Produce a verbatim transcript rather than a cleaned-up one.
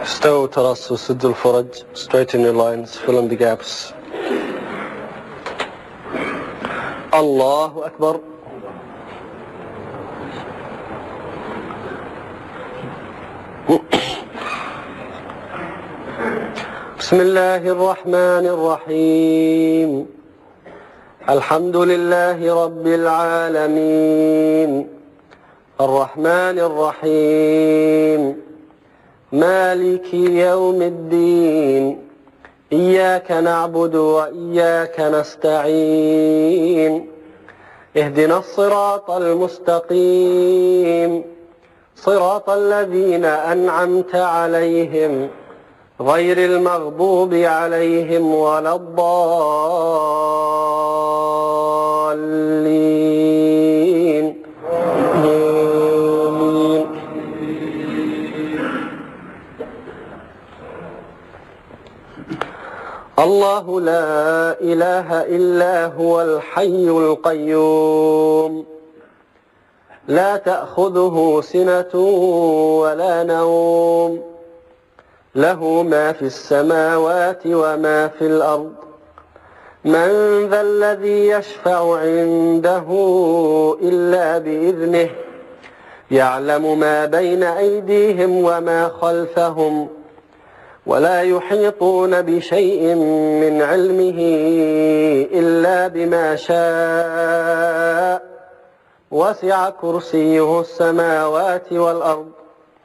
استووا تراصوا سدوا الفرج. Straighten your lines. Fill in the gaps. الله أكبر. بسم الله الرحمن الرحيم. الحمد لله رب العالمين الرحمن الرحيم مالك يوم الدين إياك نعبد وإياك نستعين اهدنا الصراط المستقيم صراط الذين أنعمت عليهم غير المغضوب عليهم ولا الضالين آمين. الله لا إله إلا هو الحي القيوم لا تأخذه سنة ولا نوم له ما في السماوات وما في الأرض من ذا الذي يشفع عنده إلا بإذنه يعلم ما بين أيديهم وما خلفهم ولا يحيطون بشيء من علمه إلا بما شاء وسع كرسيه السماوات والأرض